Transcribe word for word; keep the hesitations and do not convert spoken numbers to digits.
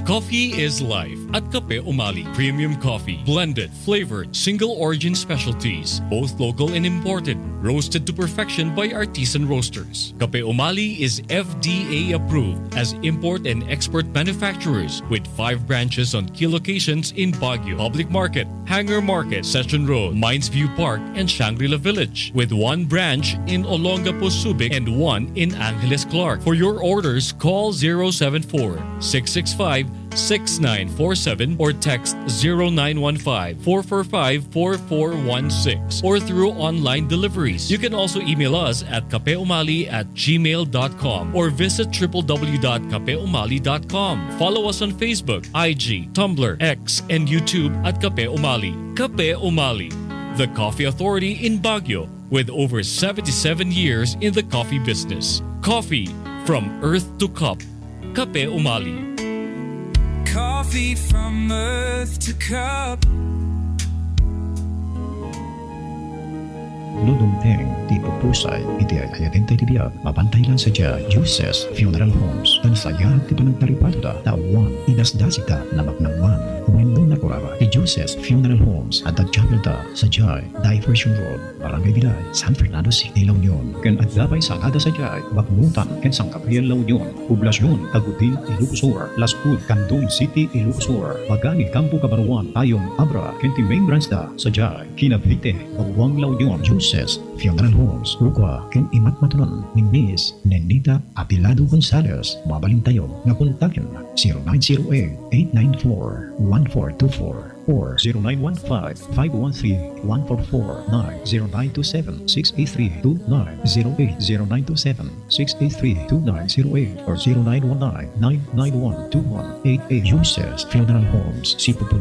Coffee is life at Kape Umali. Premium coffee, blended, flavored, single origin specialties, both local and imported, roasted to perfection by artisan roasters. Kape Umali is F D A approved as import and export manufacturers with five branches on key locations in Baguio, Public Market, Hangar Market, Session Road, Mines View Park, and Shangri-La Village, with one branch in Olongapo, Subic, and one in Angeles Clark. For your orders, call zero seven four, six six five, six nine four seven or text zero nine one five, four four five, four four one six or through online deliveries. You can also email us at kapeumali at gmail dot com or visit w w w dot kapeumali dot com. Follow us on Facebook, I G, Tumblr, X, and YouTube at Kape Umali. Kape Umali, the coffee authority in Baguio with over seventy-seven years in the coffee business. Coffee from earth to cup. Kape Umali. Coffee from earth to cup. Ludumpeng, tipo pusay, iti ay ayatin tayo tibiyag, mapantay lang sadya, Juices Funeral Homes, dan saya ti panagtaripado da, tawan, idasdasita, nabak ng man, umendo na kuraba, ti Juices Funeral Homes, at at chapel da, sadya, Diversion Road, Barangay Bilay, San Fernando City, La Union, ken at dabay sa kada sadya, Baknutan, ken San Gabriel, La Union, Poblasyon, Tagutin, Ilocos, Las Ud, Candon City, Ilocos, Pagani, Campo Cabaruan, Tayong, Abra, ken ti main branch da, sadya, Kinavite, Bagwang, La Union, Juices Funeral Homes, Ukwa, ken imat matunon, ni Miss Nenita Apilado Gonzalez, mabalin tayo, nga kontakin, zero nine zero eight, eight nine four, one four two four or zero nine one five, five one three, one four four nine, zero nine two seven, six eight three, two nine zero eight, zero nine two seven, six eight three, two nine zero eight or zero nine one nine, nine nine one, two one eight eight. Juices Funeral Homes, Sipupunta